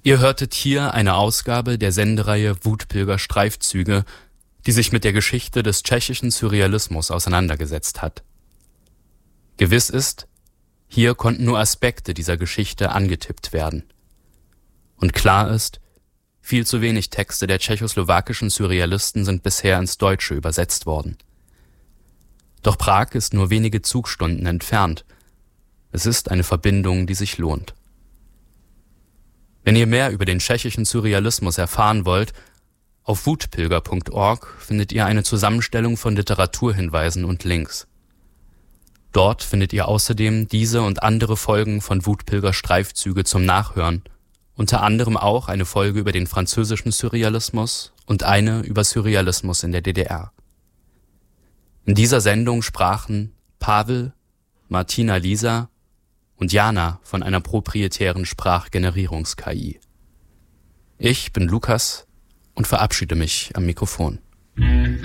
Ihr hörtet hier eine Ausgabe der Sendereihe Wutpilger Streifzüge, die sich mit der Geschichte des tschechischen Surrealismus auseinandergesetzt hat. Gewiss ist, hier konnten nur Aspekte dieser Geschichte angetippt werden. Und klar ist, viel zu wenig Texte der tschechoslowakischen Surrealisten sind bisher ins Deutsche übersetzt worden. Doch Prag ist nur wenige Zugstunden entfernt. Es ist eine Verbindung, die sich lohnt. Wenn ihr mehr über den tschechischen Surrealismus erfahren wollt, auf wutpilger.org findet ihr eine Zusammenstellung von Literaturhinweisen und Links. Dort findet ihr außerdem diese und andere Folgen von Wutpilger Streifzüge zum Nachhören, unter anderem auch eine Folge über den französischen Surrealismus und eine über Surrealismus in der DDR. In dieser Sendung sprachen Pavel, Martina Lisa und Jana von einer proprietären Sprachgenerierungs-KI. Ich bin Lukas und verabschiede mich am Mikrofon.